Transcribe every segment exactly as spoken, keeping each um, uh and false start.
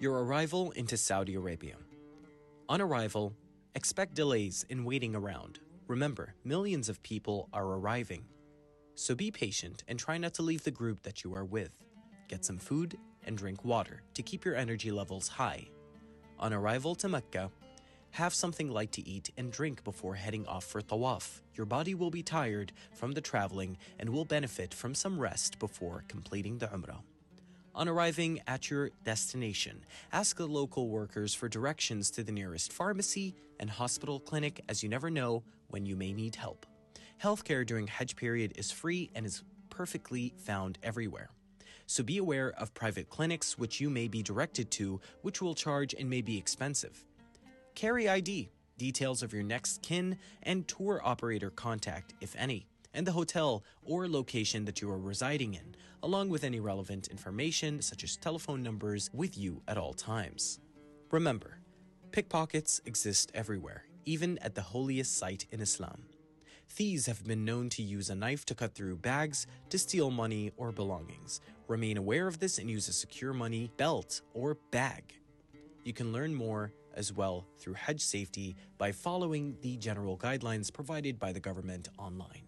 Your arrival into Saudi Arabia. On arrival, expect delays in waiting around. Remember, millions of people are arriving. So be patient and try not to leave the group that you are with. Get some food and drink water to keep your energy levels high. On arrival to Mecca, have something light to eat and drink before heading off for tawaf. Your body will be tired from the traveling and will benefit from some rest before completing the Umrah. On arriving at your destination, ask the local workers for directions to the nearest pharmacy and hospital clinic, as you never know when you may need help. Healthcare during Hajj period is free and is perfectly found everywhere. So be aware of private clinics which you may be directed to, which will charge and may be expensive. Carry I D, details of your next kin, and tour operator contact, if any, and the hotel or location that you are residing in, along with any relevant information such as telephone numbers with you at all times. Remember, pickpockets exist everywhere, even at the holiest site in Islam. Thieves have been known to use a knife to cut through bags to steal money or belongings. Remain aware of this and use a secure money belt or bag. You can learn more as well through Hajj safety by following the general guidelines provided by the government online.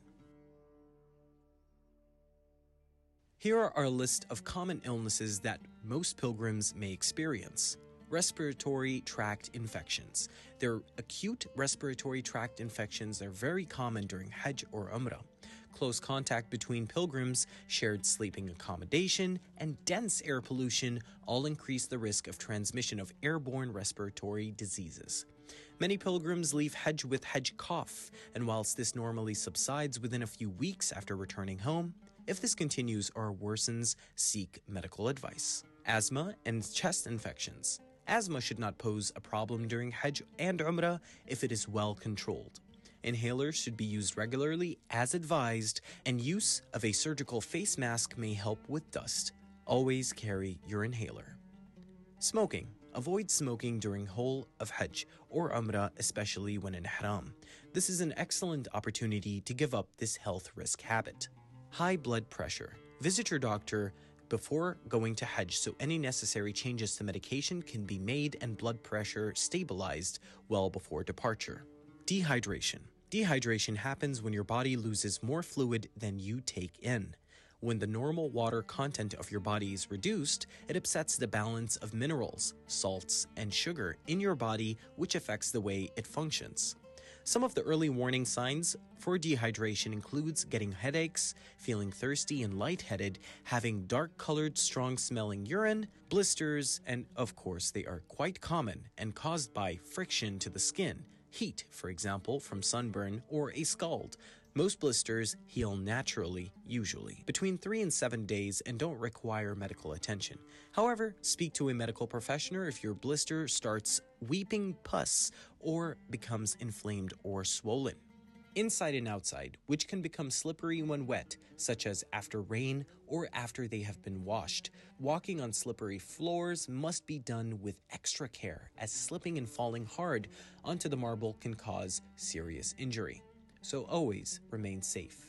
Here are a list of common illnesses that most pilgrims may experience. Respiratory tract infections. They're acute respiratory tract infections. They're very common during Hajj or Umrah. Close contact between pilgrims, shared sleeping accommodation, and dense air pollution all increase the risk of transmission of airborne respiratory diseases. Many pilgrims leave Hajj with Hajj cough, and whilst this normally subsides within a few weeks after returning home, if this continues or worsens, seek medical advice. Asthma and chest infections. Asthma should not pose a problem during Hajj and Umrah if it is well controlled. Inhalers should be used regularly as advised, and use of a surgical face mask may help with dust. Always carry your inhaler. Smoking. Avoid smoking during whole of Hajj or Umrah, especially when in Haram. This is an excellent opportunity to give up this health risk habit. High blood pressure. Visit your doctor before going to Hajj so any necessary changes to medication can be made and blood pressure stabilized well before departure. Dehydration. Dehydration happens when your body loses more fluid than you take in. When the normal water content of your body is reduced, it upsets the balance of minerals, salts, and sugar in your body, which affects the way it functions. Some of the early warning signs for dehydration includes getting headaches, feeling thirsty and lightheaded, having dark-colored, strong-smelling urine, blisters, and of course they are quite common and caused by friction to the skin, heat, for example, from sunburn or a scald. Most blisters heal naturally, usually between three and seven days, and don't require medical attention. However, speak to a medical professional if your blister starts weeping pus or becomes inflamed or swollen. Inside and outside, which can become slippery when wet, such as after rain or after they have been washed. Walking on slippery floors must be done with extra care, as slipping and falling hard onto the marble can cause serious injury. So always remain safe.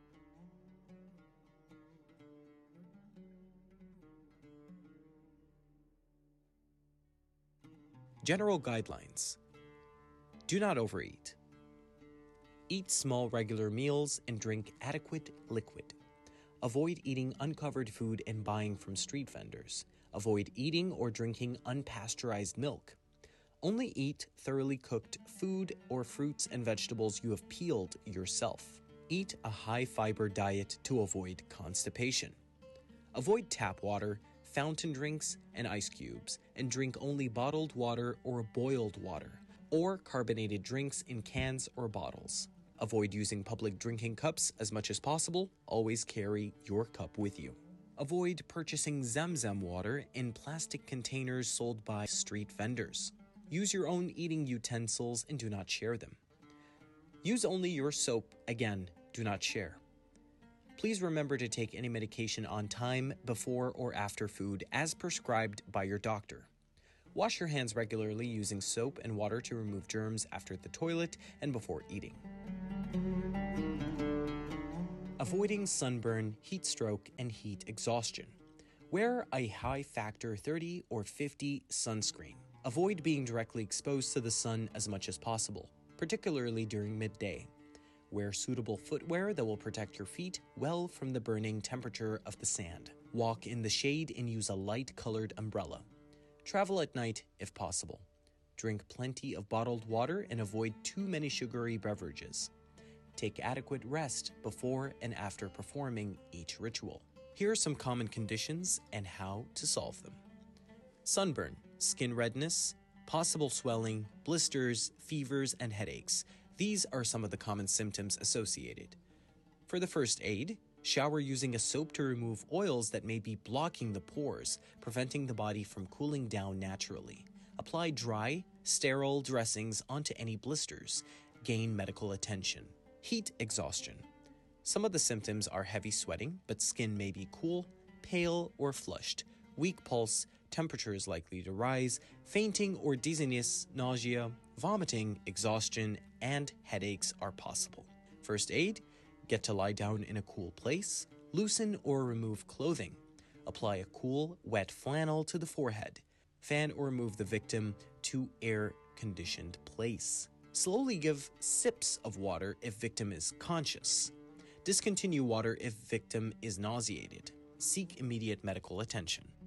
General guidelines. Do not overeat. Eat small regular meals and drink adequate liquid. Avoid eating uncovered food and buying from street vendors. Avoid eating or drinking unpasteurized milk. Only eat thoroughly cooked food or fruits and vegetables you have peeled yourself. Eat a high-fiber diet to avoid constipation. Avoid tap water, fountain drinks, and ice cubes, and drink only bottled water or boiled water, or carbonated drinks in cans or bottles. Avoid using public drinking cups as much as possible. Always carry your cup with you. Avoid purchasing Zamzam water in plastic containers sold by street vendors. Use your own eating utensils and do not share them. Use only your soap. Again, do not share. Please remember to take any medication on time, before or after food, as prescribed by your doctor. Wash your hands regularly using soap and water to remove germs after the toilet and before eating. Avoiding sunburn, heat stroke, and heat exhaustion. Wear a high factor thirty or fifty sunscreen. Avoid being directly exposed to the sun as much as possible, particularly during midday. Wear suitable footwear that will protect your feet well from the burning temperature of the sand. Walk in the shade and use a light-colored umbrella. Travel at night if possible. Drink plenty of bottled water and avoid too many sugary beverages. Take adequate rest before and after performing each ritual. Here are some common conditions and how to solve them. Sunburn, skin redness, possible swelling, blisters, fevers, and headaches. These are some of the common symptoms associated. For the first aid, shower using a soap to remove oils that may be blocking the pores, preventing the body from cooling down naturally. Apply dry, sterile dressings onto any blisters. Gain medical attention. Heat exhaustion. Some of the symptoms are heavy sweating, but skin may be cool, pale, or flushed. Weak pulse, temperature is likely to rise, fainting or dizziness, nausea, vomiting, exhaustion, and headaches are possible. First aid, get to lie down in a cool place, loosen or remove clothing, apply a cool, wet flannel to the forehead, fan or move the victim to air-conditioned place. Slowly give sips of water if victim is conscious. Discontinue water if victim is nauseated. Seek immediate medical attention.